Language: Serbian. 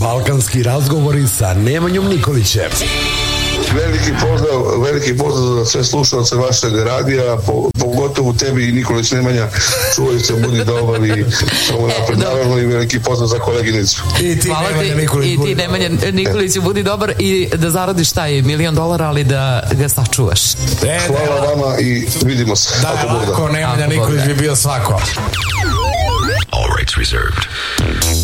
Balkanski razgovori sa Nemanjom Nikolićem. Veliki pozdrav za sve slušalce vašeg radija, pogotovo tebi i Nikolić Nemanja, čuvaj se, budi dobar i samo napred, naravno i veliki pozdrav za koleginicu. I ti Nemanja Nikolić, i ti Nemanja Nikolić, budi dobar i da zaradiš taj $1.000.000, ali da ga sačuvaš. Hvala vama i vidimo se. Da, ovako Nemanja Nikolić bi bio svako. All rights reserved.